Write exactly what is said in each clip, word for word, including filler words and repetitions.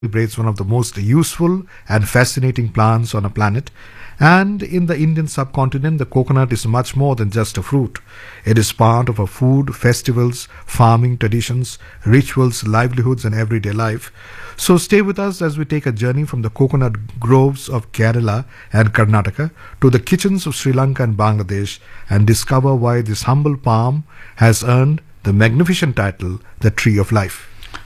celebrates one of the most useful and fascinating plants on a planet. And in the Indian subcontinent, the coconut is much more than just a fruit. It is part of our food, festivals, farming traditions, rituals, livelihoods, and everyday life. So stay with us as we take a journey from the coconut groves of Kerala and Karnataka to the kitchens of Sri Lanka and Bangladesh and discover why this humble palm has earned the magnificent title, the Tree of Life.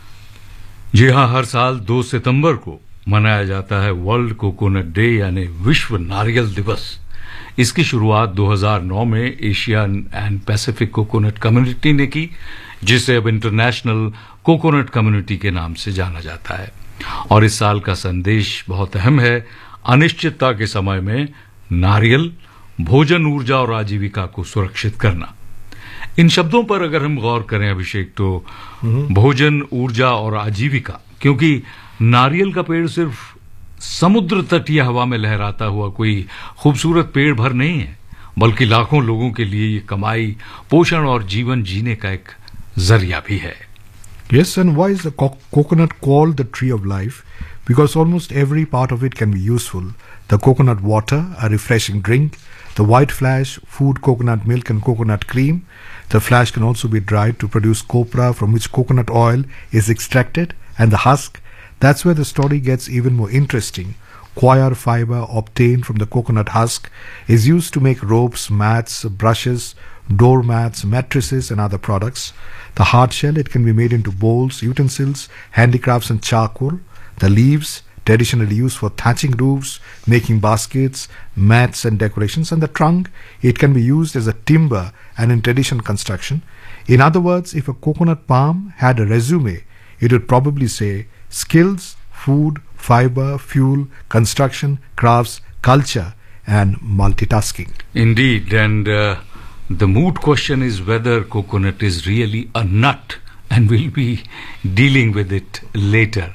जी हाँ, हर साल दो सितंबर को मनाया जाता है world coconut day यानी विश्व नारियल दिवस। इसकी शुरुआत दो हज़ार नौ में Asian and Pacific coconut community ने की, जिसे अब इंटरनेशनल कोकोनट कम्युनिटी के नाम से जाना जाता है। और इस साल का संदेश बहुत अहम है, अनिश्चितता के समय में नारियल, भोजन, ऊर्जा और आजीविका को सुरक्षित करना। इन शब्दों पर अगर हम गौर करें अभिषेक, तो भोजन, ऊर्जा और आजीविका, क्योंकि नारियल का पेड़ सिर्फ समुद्र तटीय हवा में लहराता हुआ कोई खूबसूरत पेड़ भर नहीं है, बल्कि लाखों लोगों के लिए ये कमाई, पोषण और जीवन जीने का एक जरिया भी है। Yes, and why is the co- coconut called the tree of life? Because almost every part of it can be useful. The coconut water, a refreshing drink, the white flash, food, coconut milk and coconut cream. The flash can also be dried to produce copra, from which coconut oil is extracted, and the husk. That's where the story gets even more interesting. Coir fiber obtained from the coconut husk is used to make ropes, mats, brushes, doormats, mattresses and other products. The hard shell, it can be made into bowls, utensils, handicrafts and charcoal. The leaves, traditionally used for thatching roofs, making baskets, mats and decorations. And the trunk, it can be used as a timber and in traditional construction. In other words, if a coconut palm had a resume, it would probably say skills, food, fiber, fuel, construction, crafts, culture and multitasking. Indeed, and uh, the moot question is whether coconut is really a nut, and we'll be dealing with it later.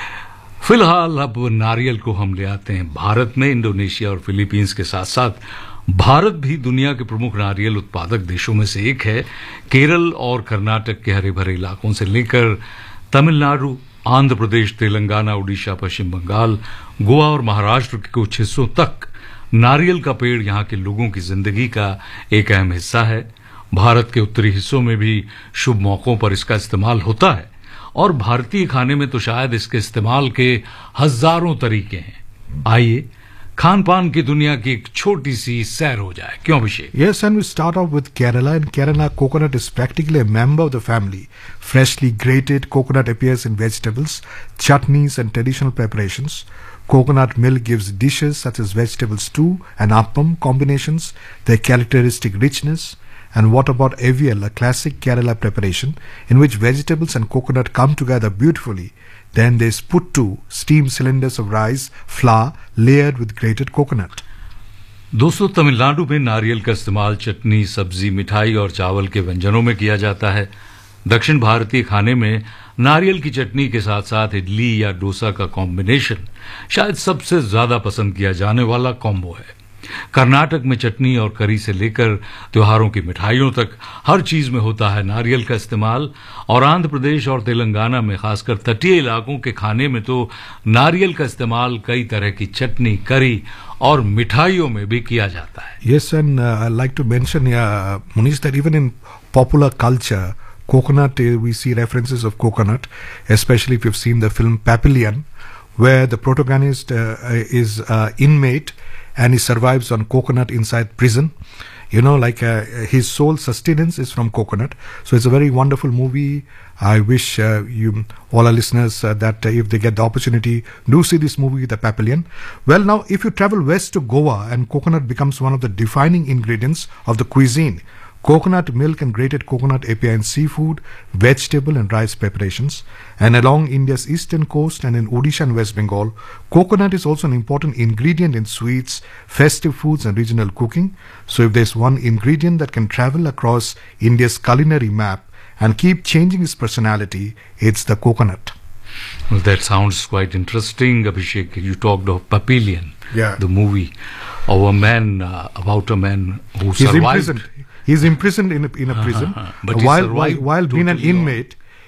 फिलहाल अब नारियल को हम ले आते हैं भारत में। Indonesia और फिलीपींस के साथ साथ भारत भी दुनिया के प्रमुख नारियल उत्पादक देशों में से एक है। केरल और कर्नाटक के हरे भरे इलाकों से लेकर तमिलनाडु, आंध्र प्रदेश, तेलंगाना, उड़ीसा, पश्चिम बंगाल, गोवा और महाराष्ट्र के कुछ हिस्सों तक नारियल का पेड़ यहां के लोगों की जिंदगी का एक अहम हिस्सा है। भारत के उत्तरी हिस्सों में भी शुभ मौकों पर इसका इस्तेमाल होता है, और भारतीय खाने में तो शायद इसके इस्तेमाल के हजारों तरीके हैं। आइए खान पान की दुनिया की एक छोटी सी सैर हो जाए, क्यों अभिषेक? Yes, and we start off with Kerala. In Kerala, coconut is practically a member of the family. Freshly grated coconut appears in vegetables, chutneys and traditional preparations. Coconut milk gives dishes such as vegetable stew and appam combinations their characteristic richness. And what about avial, a classic Kerala preparation in which vegetables and coconut come together beautifully? Then there's puttu, steam cylinders of rice, flour layered with grated coconut. दोस्तों, तमिलनाडु में नारियल का इस्तेमाल चटनी, सब्जी, मिठाई और चावल के व्यंजनों में किया जाता है। दक्षिण भारतीय खाने में नारियल की चटनी के साथ साथ इडली या डोसा का कॉम्बिनेशन शायद सबसे ज्यादा पसंद किया जाने वाला कॉम्बो है। कर्नाटक में चटनी और करी से लेकर त्योहारों की मिठाइयों तक हर चीज में होता है नारियल का इस्तेमाल। और आंध्र प्रदेश और तेलंगाना में खासकर तटीय इलाकों के खाने में तो नारियल का इस्तेमाल कई तरह की चटनी, करी और मिठाइयों में भी किया जाता है। Yes, and uh, I'd like to mention, yeah, Munish, that even in popular culture, coconut, uh, we see references of coconut, especially if you've seen the film Papillon, where the protagonist uh, is uh, inmate and he survives on coconut inside prison. You know, like uh, his sole sustenance is from coconut. So it's a very wonderful movie. I wish uh, you, all our listeners, uh, that uh, if they get the opportunity, do see this movie, The Papillon. Well, now, if you travel west to Goa, and coconut becomes one of the defining ingredients of the cuisine. Coconut milk and grated coconut appear in seafood, vegetable and rice preparations. And along India's eastern coast and in Odisha and West Bengal, coconut is also an important ingredient in sweets, festive foods and regional cooking. So if there's one ingredient that can travel across India's culinary map and keep changing its personality, it's the coconut. Well, that sounds quite interesting, Abhishek. You talked of Papillon, yeah, the movie of a man, uh, about a man who He's survived. Imprisoned. He's imprisoned in a, in a prison. Uh-huh. But while, he while, while being an totally inmate,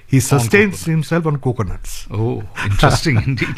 He sustains himself on coconuts. Oh, interesting indeed.